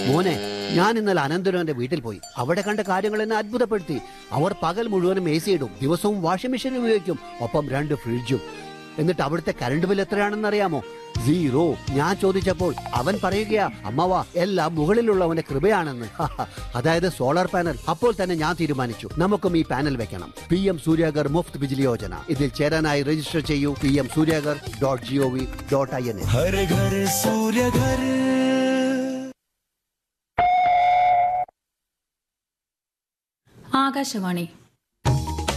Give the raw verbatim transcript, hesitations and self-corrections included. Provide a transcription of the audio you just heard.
മോനെ, ഞാൻ ഇന്നലെ അനന്തരവന്റെ വീട്ടിൽ പോയി. അവിടെ കണ്ട കാര്യങ്ങൾ എന്നെ അത്ഭുതപ്പെടുത്തി. അവർ പകൽ മുഴുവനും എ സി ഇടും, ദിവസവും വാഷിംഗ് മെഷീൻ ഉപയോഗിക്കും, ഒപ്പം രണ്ട് ഫ്രിഡ്ജും. എന്നിട്ട് അവിടുത്തെ കറണ്ട് ബിൽ എത്രയാണെന്ന് അറിയാമോ? സീറോ. ഞാൻ ചോദിച്ചപ്പോൾ അവൻ പറയുകയാ, അമ്മവാ, എല്ലാം മുകളിലുള്ളവന്റെ കൃപയാണെന്ന്. അതായത് സോളാർ പാനൽ. അപ്പോൾ തന്നെ ഞാൻ തീരുമാനിച്ചു, നമുക്കും ഈ പാനൽ വെക്കണം. P M Suryaghar Muft Bijli Yojana. ഇതിൽ ചേരാനായി രജിസ്റ്റർ ചെയ്യൂ P M Suryaghar dot G O V dot I N. Akashvani